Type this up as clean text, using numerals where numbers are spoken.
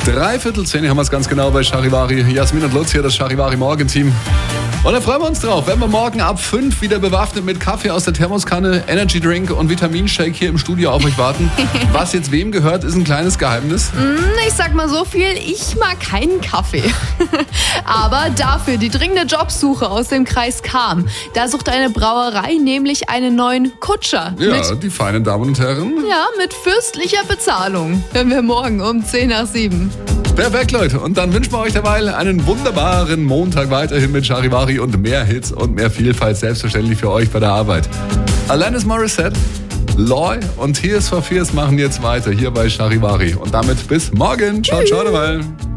9:03 haben wir es ganz genau bei Charivari. Jasmin und Lutz hier, das Charivari-Morgen-Team. Und da freuen wir uns drauf, wenn wir morgen ab 5 wieder bewaffnet mit Kaffee aus der Thermoskanne, Energy Drink und Vitaminshake hier im Studio auf euch warten. Was jetzt wem gehört, ist ein kleines Geheimnis. Ich sag mal so viel, ich mag keinen Kaffee. Aber dafür die dringende Jobsuche aus dem Kreis Cham. Da sucht eine Brauerei nämlich einen neuen Kutscher. Ja, die feinen Damen und Herren. Ja, mit fürstlicher Bezahlung. Hören wir morgen um 6:50. Perfekt, Leute. Und dann wünschen wir euch derweil einen wunderbaren Montag weiterhin mit Charivari und mehr Hits und mehr Vielfalt selbstverständlich für euch bei der Arbeit. Alanis Morissette, Loy und Tears for Fears machen jetzt weiter hier bei Charivari. Und damit bis morgen. Ciao, ciao derweil.